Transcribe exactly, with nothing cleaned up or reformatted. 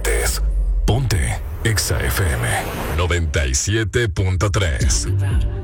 sientes. Ponte Exa F M noventa y siete punto tres.